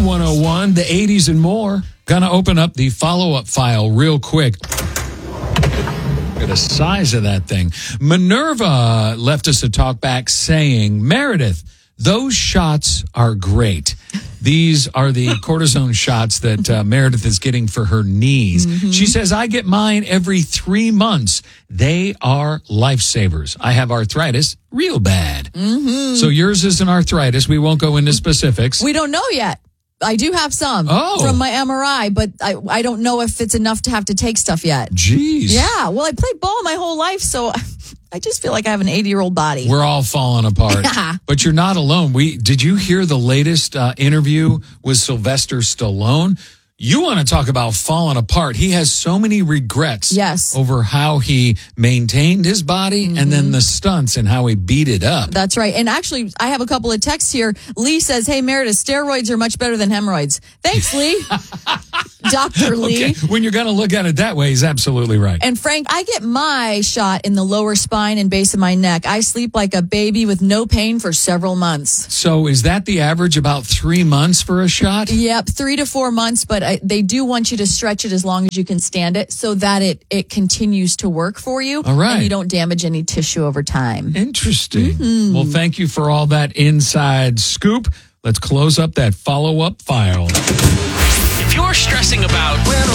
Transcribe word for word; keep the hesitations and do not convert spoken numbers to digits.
one oh one, the eighties and more. Gonna open up the follow-up file real quick. Look at the size of that thing. Minerva left us a talk back saying, Meredith, those shots are great. These are the cortisone shots that uh, Meredith is getting for her knees. Mm-hmm. She says, I get mine every three months. They are lifesavers. I have arthritis real bad. Mm-hmm. So yours isn't arthritis. We won't go into specifics. We don't know yet. I do have some oh. from my M R I, but I, I don't know if it's enough to have to take stuff yet. Jeez. Yeah. Well, I played ball my whole life, so I just feel like I have an eighty-year-old body. We're all falling apart. Yeah. But you're not alone. We Did you hear the latest uh, interview with Sylvester Stallone? You want to talk about falling apart. He has so many regrets yes. over how he maintained his body mm-hmm. and then the stunts and how he beat it up. That's right. And actually, I have a couple of texts here. Lee says, hey, Meredith, steroids are much better than hemorrhoids. Thanks, Lee. Doctor Lee. Okay. When you're going to look at it that way, he's absolutely right. And Frank, I get my shot in the lower spine and base of my neck. I sleep like a baby with no pain for several months. So is that the average, about three months for a shot? Yep, three to four months, but I, they do want you to stretch it as long as you can stand it so that it, it continues to work for you. All right. And you don't damage any tissue over time. Interesting. Mm-hmm. Well, thank you for all that inside scoop. Let's close up that follow-up file. If you're stressing about where